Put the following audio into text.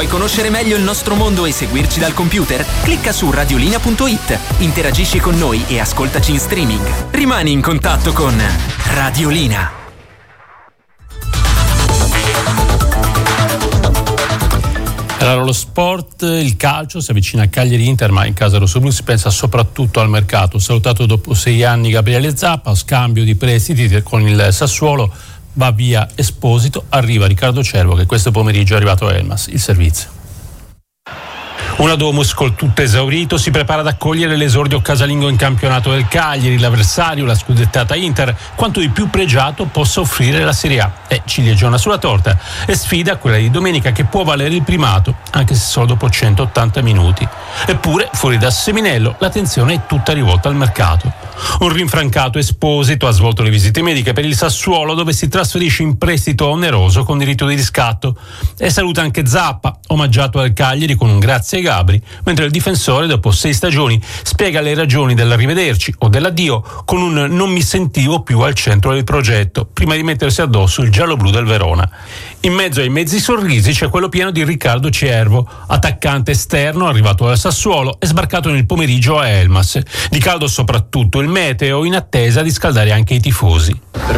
Vuoi conoscere meglio il nostro mondo e seguirci dal computer? Clicca su radiolina.it, interagisci con noi e ascoltaci in streaming. Rimani in contatto con Radiolina. Allora, lo sport, il calcio si avvicina a Cagliari-Inter, ma in casa rossoblu si pensa soprattutto al mercato. Salutato dopo 6 anni Gabriele Zappa, scambio di prestiti con il Sassuolo, va via Esposito, arriva Riccardo Cervo che questo pomeriggio è arrivato a Elmas. Il servizio. Una Domus col tutto esaurito si prepara ad accogliere l'esordio casalingo in campionato del Cagliari. L'avversario, la scudettata Inter, quanto di più pregiato possa offrire la Serie A. Ciliegina sulla torta e sfida quella di domenica che può valere il primato, anche se solo dopo 180 minuti. Eppure, fuori da Seminello, l'attenzione è tutta rivolta al mercato. Un rinfrancato Esposito ha svolto le visite mediche per il Sassuolo, dove si trasferisce in prestito oneroso con diritto di riscatto, e saluta anche Zappa, omaggiato al Cagliari con un grazie ai Gabri, mentre il difensore dopo 6 stagioni spiega le ragioni dell'arrivederci o dell'addio con un non mi sentivo più al centro del progetto, prima di mettersi addosso il giallo-blu del Verona. In mezzo ai mezzi sorrisi c'è quello pieno di Riccardo Cervo, attaccante esterno arrivato dal Sassuolo e sbarcato nel pomeriggio a Elmas. Di caldo soprattutto il meteo, in attesa di scaldare anche i tifosi.